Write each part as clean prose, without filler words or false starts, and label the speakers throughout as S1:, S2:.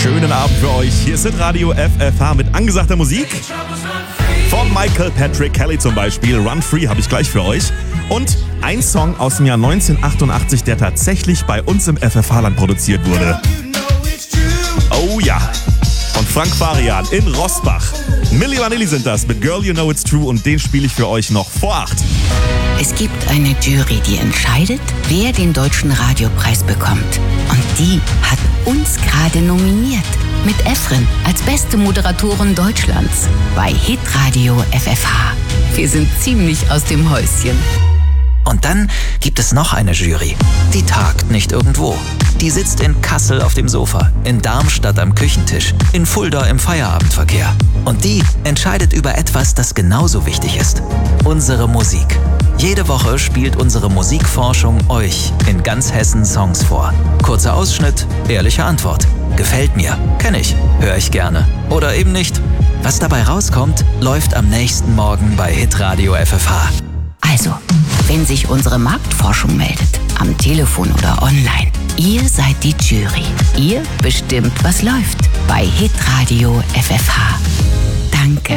S1: Schönen Abend für euch. Hier ist Radio FFH mit angesagter Musik. Von Michael Patrick Kelly zum Beispiel. Run Free habe ich gleich für euch. Und ein Song aus dem Jahr 1988, der tatsächlich bei uns im FFH-Land produziert wurde. Oh ja. Von Frank Farian in Rossbach. Milli Vanilli sind das mit Girl You Know It's True und den spiele ich für euch noch vor 8.
S2: Es gibt eine Jury, die entscheidet, wer den Deutschen Radiopreis bekommt. Und die hat uns gerade nominiert. Mit Efren als beste Moderatorin Deutschlands bei Hitradio FFH. Wir sind ziemlich aus dem Häuschen.
S3: Und dann gibt es noch eine Jury. Die tagt nicht irgendwo. Die sitzt in Kassel auf dem Sofa, in Darmstadt am Küchentisch, in Fulda im Feierabendverkehr. Und die entscheidet über etwas, das genauso wichtig ist. Unsere Musik. Jede Woche spielt unsere Musikforschung euch in ganz Hessen Songs vor. Kurzer Ausschnitt, ehrliche Antwort. Gefällt mir, kenne ich, höre ich gerne. Oder eben nicht. Was dabei rauskommt, läuft am nächsten Morgen bei Hitradio FFH.
S2: Also, wenn sich unsere Marktforschung meldet, am Telefon oder online, ihr seid die Jury. Ihr bestimmt, was läuft bei Hitradio FFH. Danke.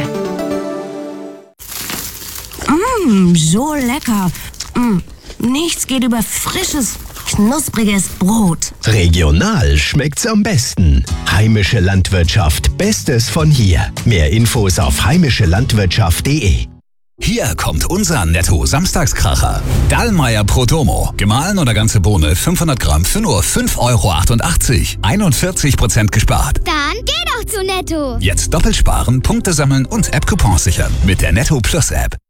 S4: So lecker. Nichts geht über frisches, knuspriges Brot.
S5: Regional schmeckt's am besten. Heimische Landwirtschaft, Bestes von hier. Mehr Infos auf heimischelandwirtschaft.de.
S6: Hier kommt unser Netto-Samstagskracher. Dallmayr Protomo. Gemahlen oder ganze Bohne 500 Gramm für nur 5,88 €. 41% gespart.
S7: Dann geh doch zu Netto.
S6: Jetzt doppelt sparen, Punkte sammeln und App-Coupons sichern mit der Netto Plus App.